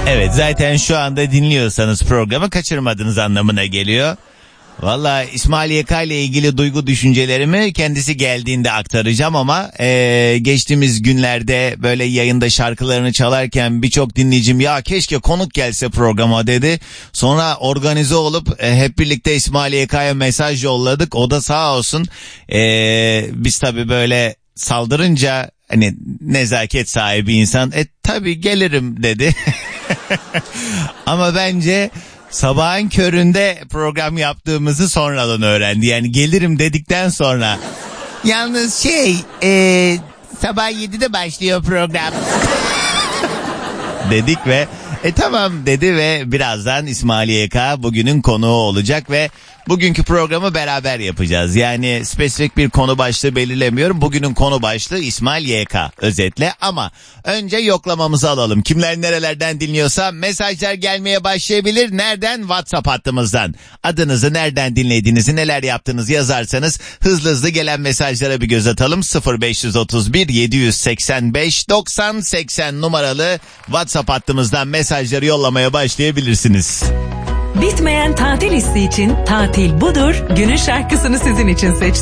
Evet, zaten şu anda dinliyorsanız programı kaçırmadığınız anlamına geliyor. Valla İsmail YK ile ilgili duygu düşüncelerimi kendisi geldiğinde aktaracağım ama geçtiğimiz günlerde böyle yayında şarkılarını çalarken birçok dinleyicim ya keşke konuk gelse programa dedi. Sonra organize olup hep birlikte İsmail YK'ya mesaj yolladık. O da sağ olsun biz tabii böyle saldırınca hani nezaket sahibi insan tabii gelirim dedi. Ama bence sabahın köründe program yaptığımızı sonradan öğrendi. Yani gelirim dedikten sonra. Yalnız sabah 7'de başlıyor program. Dedik ve tamam dedi ve birazdan İsmail YK bugünün konuğu olacak ve bugünkü programı beraber yapacağız. Yani spesifik bir konu başlığı belirlemiyorum. Bugünün konu başlığı İsmail YK özetle ama önce yoklamamızı alalım. Kimler nerelerden dinliyorsa mesajlar gelmeye başlayabilir. Nereden? WhatsApp hattımızdan. Adınızı, nereden dinlediğinizi, neler yaptığınızı yazarsanız hızlı gelen mesajlara bir göz atalım. 0531 785 90 80 numaralı WhatsApp hattımızdan mesajları yollamaya başlayabilirsiniz. Bitmeyen tatil hissi için Tatil Budur günün şarkısını sizin için seçtim.